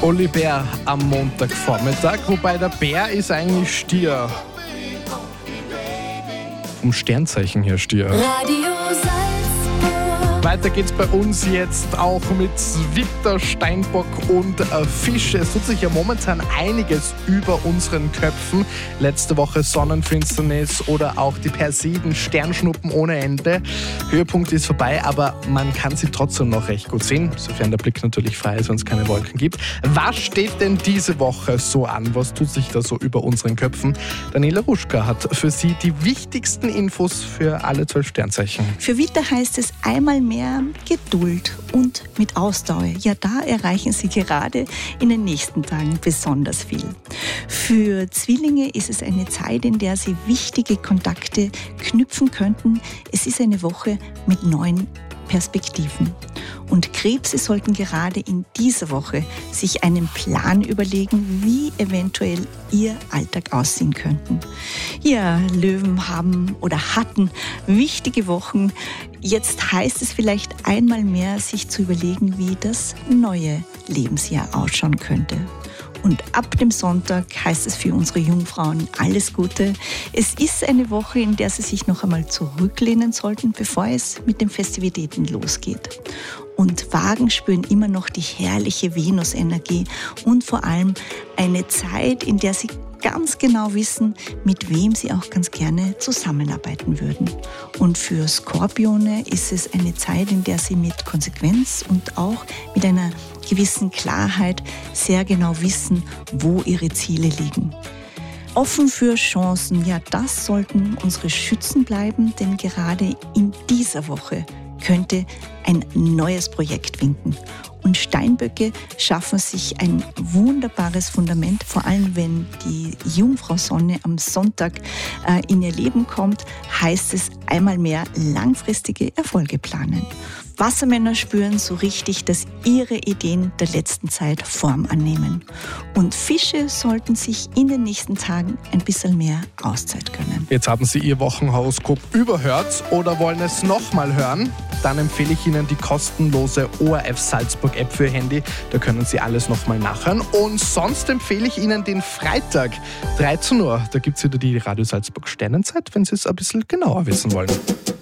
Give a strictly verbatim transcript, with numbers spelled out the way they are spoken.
Uli Bär am Montagvormittag, wobei der Bär ist eigentlich Stier. Um Sternzeichen her, Stier. Radio Salzburg. Weiter geht's bei uns jetzt auch mit Witter, Steinbock und äh, Fische. Es tut sich ja momentan einiges über unseren Köpfen. Letzte Woche Sonnenfinsternis oder auch die Persiden, Sternschnuppen ohne Ende. Höhepunkt ist vorbei, aber man kann sie trotzdem noch recht gut sehen, sofern der Blick natürlich frei ist, wenn es keine Wolken gibt. Was steht denn diese Woche so an? Was tut sich da so über unseren Köpfen? Daniela Ruschka hat für Sie die wichtigsten Infos für alle zwölf Sternzeichen. Für Witter heißt es einmal mehr Geduld und mit Ausdauer. Ja, da erreichen Sie gerade in den nächsten Tagen besonders viel. Für Zwillinge ist es eine Zeit, in der Sie wichtige Kontakte knüpfen könnten. Es ist eine Woche mit neuen Perspektiven. Und Krebse sollten gerade in dieser Woche sich einen Plan überlegen, wie eventuell ihr Alltag aussehen könnten. Ja, Löwen haben oder hatten wichtige Wochen. Jetzt heißt es vielleicht einmal mehr, sich zu überlegen, wie das neue Lebensjahr ausschauen könnte. Und ab dem Sonntag heißt es für unsere Jungfrauen alles Gute. Es ist eine Woche, in der sie sich noch einmal zurücklehnen sollten, bevor es mit den Festivitäten losgeht. Und Wagen spüren immer noch die herrliche Venusenergie und vor allem eine Zeit, in der sie ganz genau wissen, mit wem sie auch ganz gerne zusammenarbeiten würden. Und für Skorpione ist es eine Zeit, in der sie mit Konsequenz und auch mit einer gewissen Klarheit sehr genau wissen, wo ihre Ziele liegen. Offen für Chancen, ja, das sollten unsere Schützen bleiben, denn gerade in dieser Woche könnte ein neues Projekt winken. Und Steinböcke schaffen sich ein wunderbares Fundament, vor allem wenn die Jungfrau Sonne am Sonntag äh, in ihr Leben kommt, heißt es einmal mehr langfristige Erfolge planen. Wassermänner spüren so richtig, dass ihre Ideen der letzten Zeit Form annehmen. Und Fische sollten sich in den nächsten Tagen ein bisschen mehr Auszeit gönnen. Jetzt haben Sie Ihr Wochenhoroskop überhört oder wollen es nochmal hören? Dann empfehle ich Ihnen die kostenlose O R F Salzburg App für Handy. Da können Sie alles nochmal nachhören. Und sonst empfehle ich Ihnen den Freitag, dreizehn Uhr. Da gibt es wieder die Radio Salzburg Sternenzeit, wenn Sie es ein bisschen genauer wissen wollen.